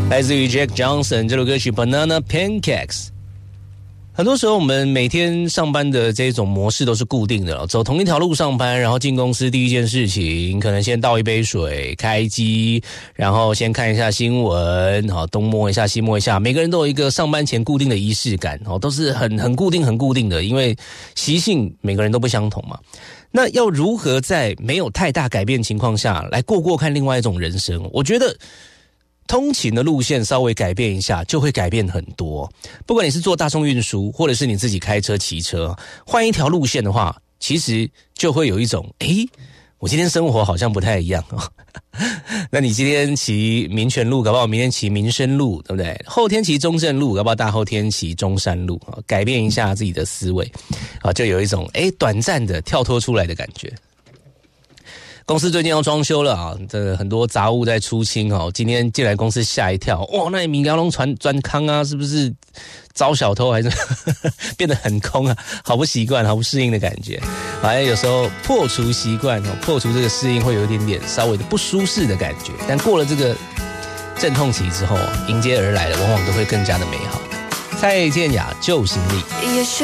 来自于 Jack Johnson 这首歌曲 Banana Pancakes。很多时候我们每天上班的这种模式都是固定的，走同一条路上班，然后进公司第一件事情可能先倒一杯水，开机，然后先看一下新闻，东摸一下西摸一下，每个人都有一个上班前固定的仪式感，都是很固定的，因为习性每个人都不相同嘛。那要如何在没有太大改变情况下来过看另外一种人生？我觉得通勤的路线稍微改变一下就会改变很多，不管你是坐大众运输或者是你自己开车骑车，换一条路线的话，其实就会有一种我今天生活好像不太一样哦。那你今天骑民权路，搞不好明天骑民生路，对不对？后天骑中正路，搞不好大后天骑中山路，改变一下自己的思维，就有一种短暂的跳脱出来的感觉。公司最近要装修了啊，这个很多杂物在出清哦。今天进来公司吓一跳，哇，那米条龙钻坑啊，是不是招小偷还是变得很空啊？好不习惯，好不适应的感觉。好像有时候破除习惯破除这个适应会有一点点稍微的不舒适的感觉，但过了这个阵痛期之后，迎接而来的往往都会更加的美好。蔡健雅旧行李。